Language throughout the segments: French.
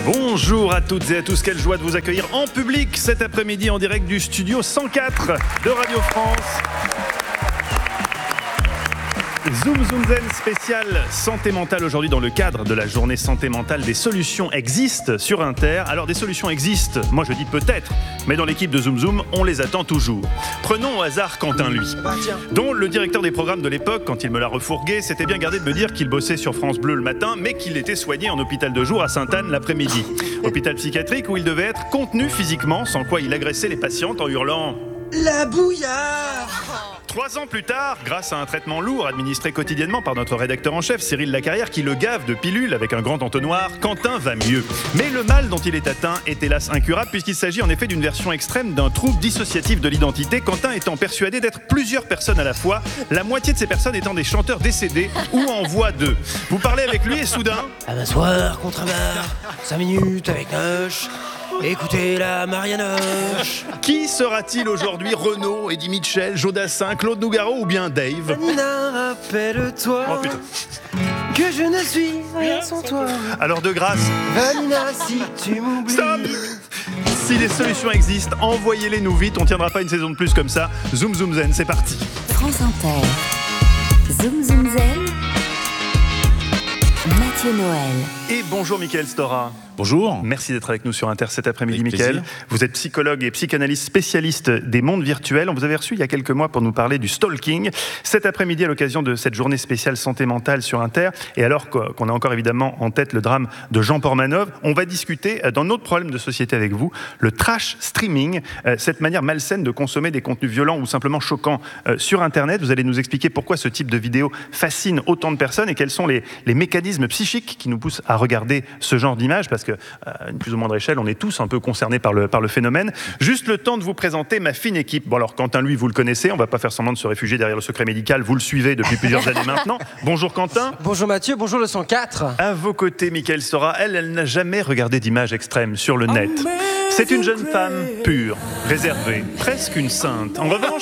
Bonjour à toutes et à tous, quelle joie de vous accueillir en public cet après-midi en direct du studio 104 de Radio France. Zoom Zen spécial santé mentale aujourd'hui dans le cadre de la journée santé mentale. Des solutions existent sur Inter. Alors des solutions existent, moi je dis peut-être, mais dans l'équipe de Zoom, on les attend toujours. Prenons au hasard Quentin, lui, dont le directeur des programmes de l'époque, quand il me l'a refourgué, s'était bien gardé de me dire qu'il bossait sur France Bleu le matin, mais qu'il était soigné en hôpital de jour à Sainte-Anne l'après-midi. Hôpital psychiatrique où il devait être contenu physiquement, sans quoi il agressait les patientes en hurlant « La bouillarde !» 3 ans plus tard, grâce à un traitement lourd administré quotidiennement par notre rédacteur en chef, Cyril Lacarrière, qui le gave de pilules avec un grand entonnoir, Quentin va mieux. Mais le mal dont il est atteint est hélas incurable, puisqu'il s'agit en effet d'une version extrême d'un trouble dissociatif de l'identité, Quentin étant persuadé d'être plusieurs personnes à la fois, la moitié de ces personnes étant des chanteurs décédés ou en voie d'eux. Vous parlez avec lui et soudain... À m'asseoir contre un bar, 5 minutes avec Noche... Écoutez la Marianoche. Qui sera-t-il aujourd'hui? Renaud, Eddie Mitchell, Jodassin, Claude Nougaro ou bien Dave? Vanina, rappelle-toi que je ne suis rien sans toi. Alors de grâce, Vanina, si tu m'oublies. Stop! Si des solutions existent, envoyez-les nous vite, on tiendra pas une saison de plus comme ça. Zoom Zen, c'est parti. France Inter. Zoom Zen. Mathieu Noël. Et bonjour Mickaël Stora. Bonjour. Merci d'être avec nous sur Inter cet après-midi, Avec Mickaël. plaisir. Vous êtes psychologue et psychanalyste spécialiste des mondes virtuels. On vous avait reçu il y a quelques mois pour nous parler du stalking. Cet après-midi, à l'occasion de cette journée spéciale santé mentale sur Inter, et alors qu'on a encore évidemment en tête le drame de Jean Pormanov, on va discuter d'un autre problème de société avec vous, le trash streaming, cette manière malsaine de consommer des contenus violents ou simplement choquants sur Internet. Vous allez nous expliquer pourquoi ce type de vidéo fascine autant de personnes et quels sont les mécanismes psychiques qui nous poussent à regarder ce genre d'images, parce que à une plus ou moindre échelle, on est tous un peu concernés par le phénomène. Juste le temps de vous présenter ma fine équipe. Bon alors Quentin, lui, vous le connaissez, on va pas faire semblant de se réfugier derrière le secret médical, vous le suivez depuis plusieurs années maintenant. Bonjour Quentin. Bonjour Mathieu, bonjour le 104. À vos côtés, Mickaël Stora, elle n'a jamais regardé d'images extrêmes sur le net. C'est une jeune femme pure, réservée, presque une sainte. En revanche,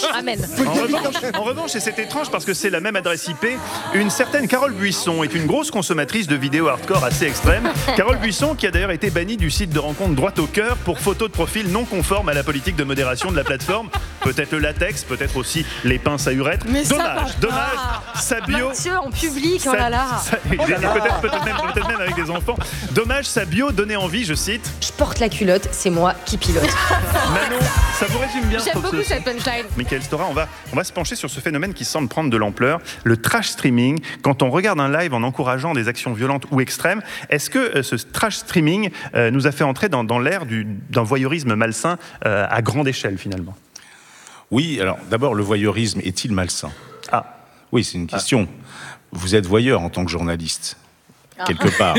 et c'est étrange parce que c'est la même adresse IP, une certaine Carole Buisson est une grosse consommatrice de vidéos hardcore assez extrêmes. Carole Buisson qui a d'ailleurs été bannie du site de rencontre Droit au Cœur pour photos de profil non conformes à la politique de modération de la plateforme. Peut-être le latex, peut-être aussi les pinces à urètre. Mais dommage, sa bio... Mathieu, en public, oh là là. Peut-être même avec des enfants. Dommage, sa bio donnait envie, je cite... Je porte la culotte, c'est moi qui pilote. Manon, ça vous résume bien. J'aime beaucoup cette punchline. Mickaël Stora, on va se pencher sur ce phénomène qui semble prendre de l'ampleur, le trash streaming. Quand on regarde un live en encourageant des actions violentes ou extrêmes, est-ce que ce trash streaming nous a fait entrer dans l'ère d'un voyeurisme malsain à grande échelle finalement? Oui, alors d'abord, le voyeurisme est-il malsain? Oui, c'est une question. Vous êtes voyeur en tant que journaliste. Quelque part.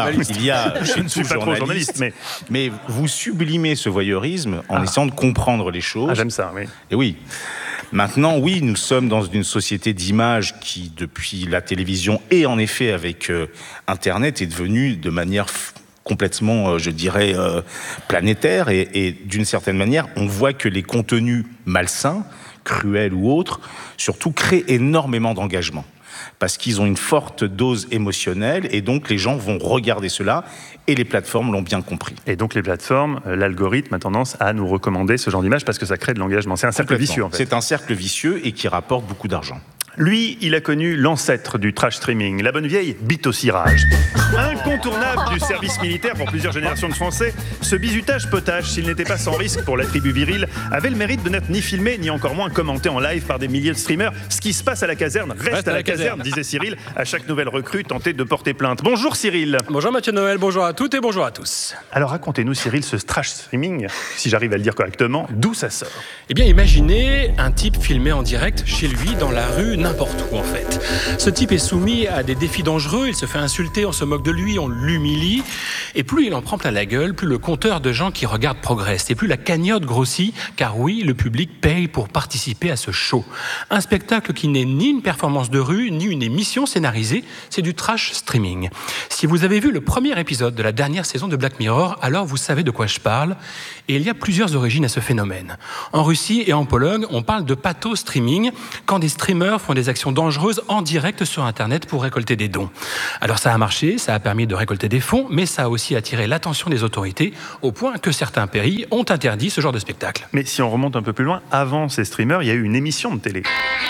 Je ne suis pas trop journaliste, mais vous sublimez ce voyeurisme en essayant de comprendre les choses. J'aime ça, oui. Et oui. Maintenant, oui, nous sommes dans une société d'images qui, depuis la télévision et en effet avec Internet, est devenue de manière complètement, je dirais, planétaire. Et d'une certaine manière, on voit que les contenus malsains, cruels ou autres, surtout créent énormément d'engagement. Parce qu'ils ont une forte dose émotionnelle et donc les gens vont regarder cela et les plateformes l'ont bien compris. Et donc les plateformes, l'algorithme a tendance à nous recommander ce genre d'image parce que ça crée de l'engagement. C'est un cercle vicieux en fait. C'est un cercle vicieux et qui rapporte beaucoup d'argent. Lui, il a connu l'ancêtre du trash streaming, la bonne vieille bite au cirage. Incontournable du service militaire pour plusieurs générations de Français, ce bizutage potage, s'il n'était pas sans risque pour la tribu virile, avait le mérite de n'être ni filmé, ni encore moins commenté en live par des milliers de streamers. Ce qui se passe à la caserne reste à la caserne, disait Cyril, à chaque nouvelle recrue tentée de porter plainte. Bonjour Cyril. Bonjour Mathieu Noël, bonjour à toutes et bonjour à tous. Alors racontez-nous Cyril, ce trash streaming, si j'arrive à le dire correctement, d'où ça sort? Eh bien imaginez un type filmé en direct chez lui dans la rue, n'importe où en fait. Ce type est soumis à des défis dangereux, il se fait insulter, on se moque de lui, on l'humilie, et plus il en prend plein la gueule, plus le compteur de gens qui regardent progresse, et plus la cagnotte grossit, car oui, le public paye pour participer à ce show. Un spectacle qui n'est ni une performance de rue, ni une émission scénarisée, c'est du trash streaming. Si vous avez vu le premier épisode de la dernière saison de Black Mirror, alors vous savez de quoi je parle, et il y a plusieurs origines à ce phénomène. En Russie et en Pologne, on parle de patho-streaming, quand des streamers font font des actions dangereuses en direct sur Internet pour récolter des dons. Alors ça a marché, ça a permis de récolter des fonds, mais ça a aussi attiré l'attention des autorités, au point que certains pays ont interdit ce genre de spectacle. Mais si on remonte un peu plus loin, avant ces streamers, il y a eu une émission de télé.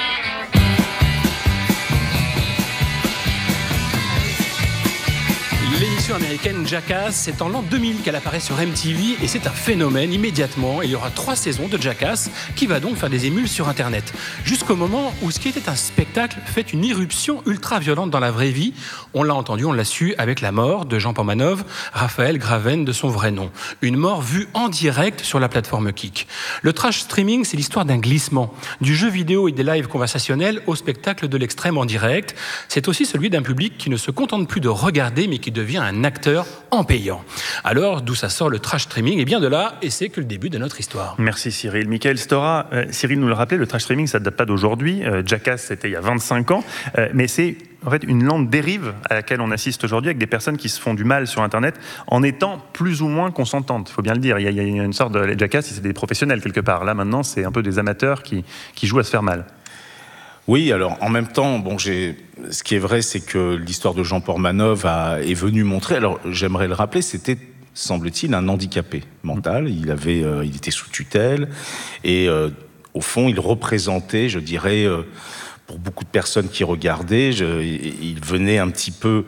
L'émission américaine Jackass, c'est en l'an 2000 qu'elle apparaît sur MTV et c'est un phénomène immédiatement. Il y aura 3 saisons de Jackass qui va donc faire des émules sur Internet. Jusqu'au moment où ce qui était un spectacle fait une irruption ultra violente dans la vraie vie. On l'a entendu, on l'a su avec la mort de Jean Portmanov, Raphaël Graven de son vrai nom. Une mort vue en direct sur la plateforme Kik. Le trash streaming, c'est l'histoire d'un glissement. Du jeu vidéo et des lives conversationnels au spectacle de l'extrême en direct. C'est aussi celui d'un public qui ne se contente plus de regarder mais qui devient un acteur en payant. Alors, d'où ça sort le trash streaming ? Eh bien de là, et c'est que le début de notre histoire. Merci Cyril. Michael Stora, Cyril nous le rappelait, le trash streaming, ça ne date pas d'aujourd'hui. Jackass, c'était il y a 25 ans. Mais c'est en fait une lente dérive à laquelle on assiste aujourd'hui avec des personnes qui se font du mal sur Internet en étant plus ou moins consentantes. Il faut bien le dire. Il y a une sorte de Jackass, c'est des professionnels quelque part. Là, maintenant, c'est un peu des amateurs qui jouent à se faire mal. Oui, alors en même temps, ce qui est vrai, c'est que l'histoire de Jean Portmanov est venue montrer, alors j'aimerais le rappeler, c'était, semble-t-il, un handicapé mental. Il était sous tutelle et au fond, il représentait, je dirais, pour beaucoup de personnes qui regardaient, il venait un petit peu,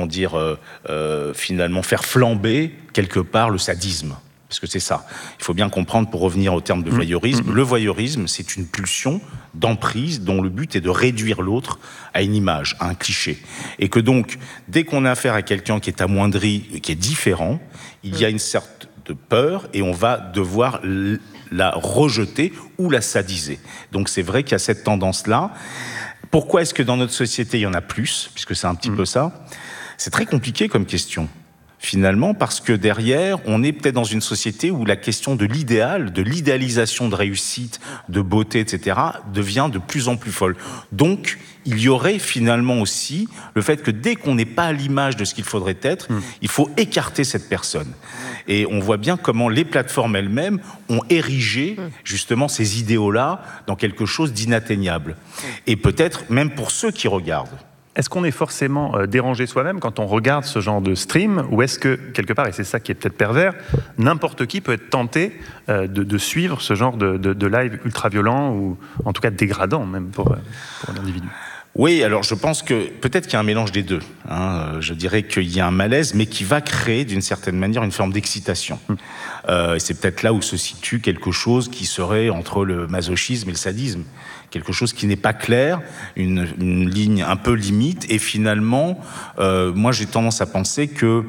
finalement faire flamber quelque part le sadisme. Parce que c'est ça. Il faut bien comprendre, pour revenir au terme de voyeurisme, le voyeurisme, c'est une pulsion d'emprise dont le but est de réduire l'autre à une image, à un cliché. Et que donc, dès qu'on a affaire à quelqu'un qui est amoindri, qui est différent, il y a une sorte de peur et on va devoir la rejeter ou la sadiser. Donc c'est vrai qu'il y a cette tendance-là. Pourquoi est-ce que dans notre société, il y en a plus ? Puisque c'est un petit peu ça. C'est très compliqué comme question. Finalement, parce que derrière, on est peut-être dans une société où la question de l'idéal, de l'idéalisation de réussite, de beauté, etc., devient de plus en plus folle. Donc, il y aurait finalement aussi le fait que dès qu'on n'est pas à l'image de ce qu'il faudrait être, il faut écarter cette personne. Et on voit bien comment les plateformes elles-mêmes ont érigé justement ces idéaux-là dans quelque chose d'inatteignable. Et peut-être même pour ceux qui regardent. Est-ce qu'on est forcément dérangé soi-même quand on regarde ce genre de stream, ou est-ce que, quelque part, et c'est ça qui est peut-être pervers, n'importe qui peut être tenté de suivre ce genre de live ultra-violent, ou en tout cas dégradant même pour l'individu ? Oui, alors je pense que peut-être qu'il y a un mélange des deux. Je dirais qu'il y a un malaise, mais qui va créer d'une certaine manière une forme d'excitation. C'est peut-être là où se situe quelque chose qui serait entre le masochisme et le sadisme. Quelque chose qui n'est pas clair, une ligne un peu limite. Et finalement, moi j'ai tendance à penser que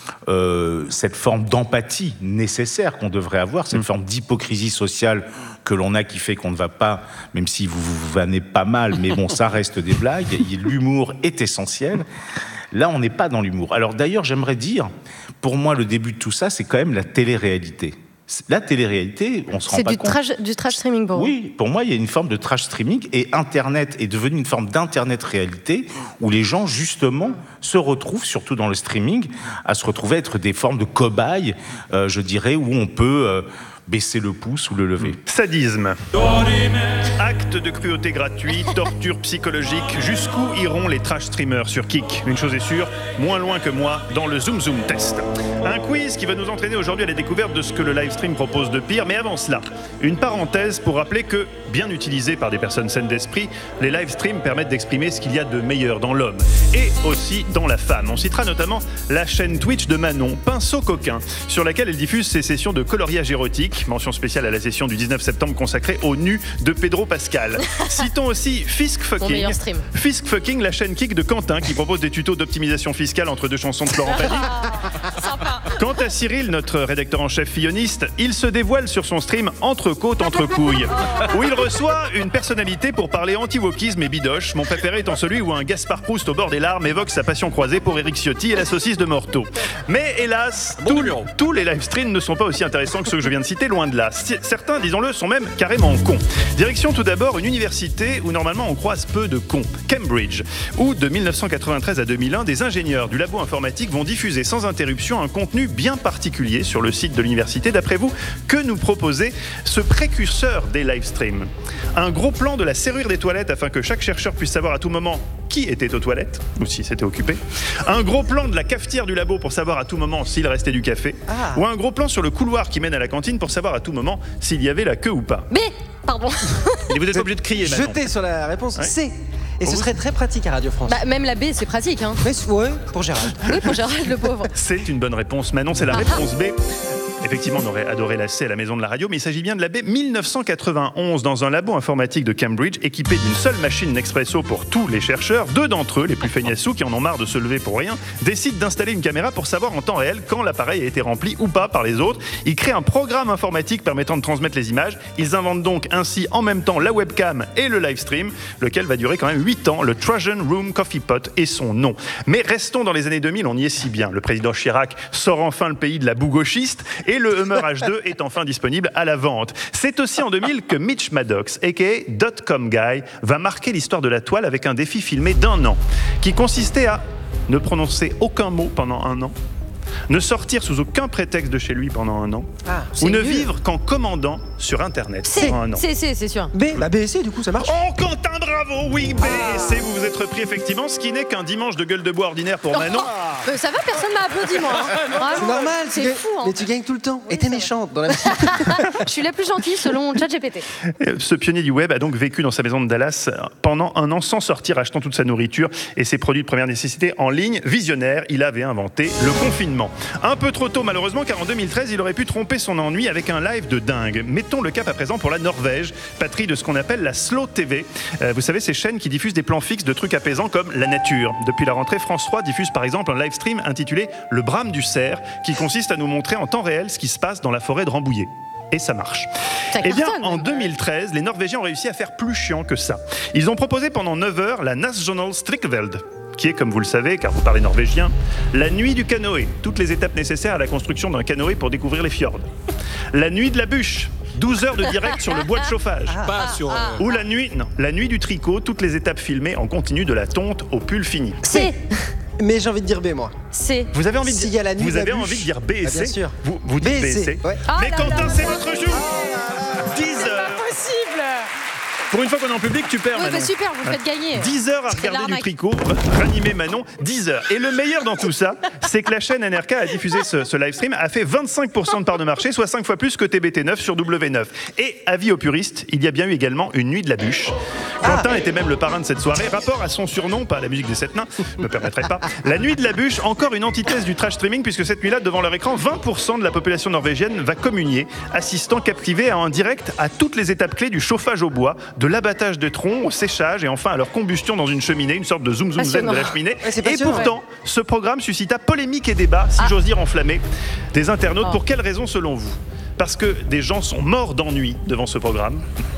cette forme d'empathie nécessaire qu'on devrait avoir, cette forme d'hypocrisie sociale que l'on a qui fait qu'on ne va pas, même si vous vannez pas mal, mais bon, ça reste des blagues, l'humour est essentiel. Là, on n'est pas dans l'humour. Alors d'ailleurs, j'aimerais dire, pour moi, le début de tout ça, c'est quand même la télé-réalité. La télé-réalité, on se rend pas compte. C'est du trash streaming pour vous ? Oui, pour moi, il y a une forme de trash streaming et Internet est devenu une forme d'Internet-réalité où les gens, justement, se retrouvent, surtout dans le streaming, à se retrouver à être des formes de cobayes, je dirais, où on peut baisser le pouce ou le lever. Sadisme. Acte de cruauté gratuit, torture psychologique. Jusqu'où iront les trash streamers sur Kik ? Une chose est sûre, moins loin que moi dans le Zoom Zoom Test. Un quiz qui va nous entraîner aujourd'hui à la découverte de ce que le live stream propose de pire. Mais avant cela, une parenthèse pour rappeler que, bien utilisés par des personnes saines d'esprit, les live streams permettent d'exprimer ce qu'il y a de meilleur dans l'homme et aussi dans la femme. On citera notamment la chaîne Twitch de Manon, Pinceau Coquin, sur laquelle elle diffuse ses sessions de coloriage érotique. Mention spéciale à la session du 19 septembre consacrée aux nus de Pedro Pascal. Citons aussi Fisk Fucking. Fisk Fucking, la chaîne Kik de Quentin qui propose des tutos d'optimisation fiscale entre deux chansons de Florent Pagny. Quant à Cyril, notre rédacteur en chef filloniste, il se dévoile sur son stream Entre côtes, entre couilles, où il reçoit une personnalité pour parler anti-wokisme et bidoche, mon préféré étant celui où un Gaspard Proust au bord des larmes évoque sa passion croisée pour Éric Ciotti et la saucisse de Morteau. Mais hélas, tous les live streams ne sont pas aussi intéressants que ceux que je viens de citer, loin de là. Certains, disons-le, sont même carrément cons. Direction tout d'abord une université où normalement on croise peu de cons, Cambridge, où de 1993 à 2001, des ingénieurs du labo informatique vont diffuser sans interruption un contenu bien particulier sur le site de l'université. D'après vous, que nous proposait ce précurseur des live streams? Un gros plan de la serrure des toilettes afin que chaque chercheur puisse savoir à tout moment qui était aux toilettes, ou si c'était occupé. Un gros plan de la cafetière du labo pour savoir à tout moment s'il restait du café. Ou un gros plan sur le couloir qui mène à la cantine pour savoir à tout moment s'il y avait la queue ou pas. B. Pardon. Et vous êtes obligé de crier maintenant. Jeté sur la réponse Ouais. C. Et ce serait très pratique à Radio France. Bah, même la B, c'est pratique. Hein. Mais ouais, pour Gérald. Oui, pour Gérald, le pauvre. C'est une bonne réponse. Manon, c'est la réponse B. Effectivement, on aurait adoré la C à la maison de la radio, mais il s'agit bien de la B. 1991, dans un labo informatique de Cambridge, équipé d'une seule machine Nespresso pour tous les chercheurs, 2 d'entre eux, les plus feignassos, qui en ont marre de se lever pour rien, décident d'installer une caméra pour savoir en temps réel quand l'appareil a été rempli ou pas par les autres. Ils créent un programme informatique permettant de transmettre les images. Ils inventent donc ainsi en même temps la webcam et le live stream, lequel va durer quand même 8 ans. Le Trojan Room Coffee Pot est son nom. Mais restons dans les années 2000, on y est si bien. Le président Chirac sort enfin le pays de la boue gauchiste et le Hummer H2 est enfin disponible à la vente. C'est aussi en 2000 que Mitch Maddox, a.k.a. Dot-com Guy, va marquer l'histoire de la toile avec un défi filmé d'1 an, qui consistait à ne prononcer aucun mot pendant 1 an, ne sortir sous aucun prétexte de chez lui pendant 1 an, ou ne vivre qu'en commandant sur Internet pendant 1 an. C'est sûr. B, bah B et C, du coup, ça marche. Oh, Quentin, bravo! Oui, B et C, vous vous êtes repris effectivement, ce qui n'est qu'un dimanche de gueule de bois ordinaire pour Manon. Ça va, personne m'a applaudi, moi. Hein. C'est Vraiment, normal, c'est fou. Hein. Mais tu gagnes tout le temps. Et t'es méchante dans la vie. Je suis la plus gentille selon ChatGPT. Ce pionnier du web a donc vécu dans sa maison de Dallas pendant 1 an sans sortir, achetant toute sa nourriture et ses produits de première nécessité en ligne. Visionnaire, il avait inventé le confinement. Un peu trop tôt malheureusement, car en 2013, il aurait pu tromper son ennui avec un live de dingue. Mettons le cap à présent pour la Norvège, patrie de ce qu'on appelle la Slow TV. Vous savez, ces chaînes qui diffusent des plans fixes de trucs apaisants comme la nature. Depuis la rentrée, France 3 diffuse par exemple un live stream intitulé Le brame du cerf, qui consiste à nous montrer en temps réel ce qui se passe dans la forêt de Rambouillet. Et ça marche. Eh bien, en 2013, les Norvégiens ont réussi à faire plus chiant que ça. Ils ont proposé pendant 9 heures la National Strikkveld, qui est, comme vous le savez, car vous parlez norvégien, la nuit du canoë, toutes les étapes nécessaires à la construction d'un canoë pour découvrir les fjords. La nuit de la bûche, 12 heures de direct sur le bois de chauffage. Pas sur. Ou la nuit du tricot, toutes les étapes filmées en continu de la tonte au pull fini. C. Mais j'ai envie de dire B, moi. C. Vous avez envie de S'il y a la nuit vous de la avez bûche. envie de dire B et C. Bien sûr. Vous dites B et C. Ouais. Mais Quentin, c'est votre jour. 10 heures. Possible. Pour une fois qu'on est en public, tu perds, Oui, Manon. bah super, vous faites gagner. 10 heures à C'est regarder du l'arnaque. tricot, ranimer Manon, 10 heures. Et le meilleur dans tout ça, c'est que la chaîne NRK a diffusé ce live stream, a fait 25% de part de marché, soit 5 fois plus que TBT9 sur W9. Et avis aux puristes, il y a bien eu également une nuit de la bûche. Quentin était même le parrain de cette soirée. Rapport à son surnom, pas à la musique des 7 nains, ne me permettrait pas. La nuit de la bûche, encore une antithèse du trash streaming, puisque cette nuit-là, devant leur écran, 20% de la population norvégienne va communier, assistant captivé en direct à toutes les étapes clés du chauffage au bois, de l'abattage de troncs au séchage et enfin à leur combustion dans une cheminée, une sorte de zoom zen de la cheminée. Ouais, c'est Et passionnant, pourtant, ce programme suscita polémique et débat, si j'ose dire enflammé, des internautes. Pour quelle raison selon vous ? Parce que des gens sont morts d'ennui devant ce programme.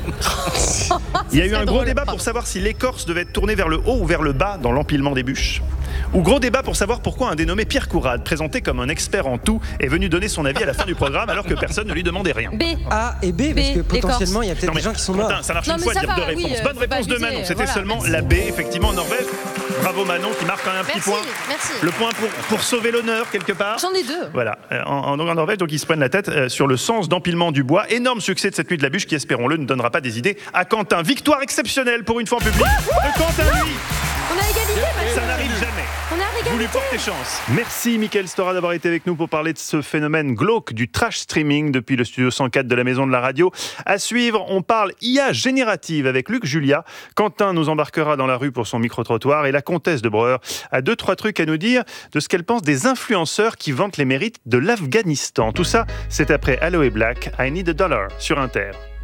Il y a eu un gros débat pour savoir si l'écorce devait être tournée vers le haut ou vers le bas dans l'empilement des bûches. Ou gros débat pour savoir pourquoi un dénommé Pierre Courade, présenté comme un expert en tout, est venu donner son avis à la fin du programme alors que personne ne lui demandait rien. B. A et B, parce que l'écorce. potentiellement, il y a peut-être Non, mais des gens qui sont morts. Quentin, ça marche Non, une mais fois de ça dire va, deux oui, réponses. Bonne faut réponse pas de Manon. abuser, C'était voilà, seulement merci. la B, effectivement, en Norvège. Bravo Manon qui marque un petit Merci, point. merci. Le point pour sauver l'honneur quelque part. J'en ai 2. Voilà, en Norvège, donc ils se prennent la tête sur le sens d'empilement du bois. Énorme succès de cette nuit de la bûche qui, espérons-le, ne donnera pas des idées à Quentin. Victoire exceptionnelle pour une fois en public de Quentin, lui. On a égalité, Ça Mathieu. n'arrive jamais. On a Vous lui égalité. portez chance. Merci Mickaël Stora d'avoir été avec nous pour parler de ce phénomène glauque du trash streaming depuis le studio 104 de la Maison de la Radio. À suivre, on parle IA générative avec Luc Julia. Quentin nous embarquera dans la rue pour son micro-trottoir et la comtesse de Breur a 2-3 trucs à nous dire de ce qu'elle pense des influenceurs qui vantent les mérites de l'Afghanistan. Tout ça, c'est après Aloe Black, I Need a Dollar sur Inter.